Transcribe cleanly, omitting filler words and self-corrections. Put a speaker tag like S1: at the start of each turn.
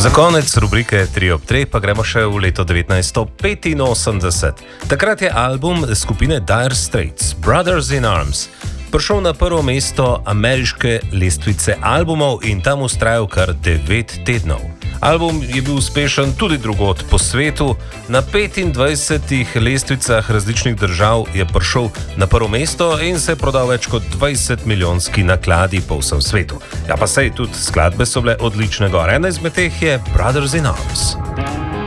S1: Za konec rubrike 3 ob 3 pa gremo še v leto 1985. Takrat je album skupine Dire Straits, Brothers in Arms, prišel na prvo mesto ameriške lestvice albumov in tam ustrajal kar 9 tednov. Album je bil uspešen tudi drugod po svetu. Na 25 lestvicah različnih držav je prišel na prvo mesto in se je prodal več kot 20 milijonski nakladi po vsem svetu. Ja, pa sej tudi skladbe so bile odlične gor. Ena izmed teh je Brothers in Arms.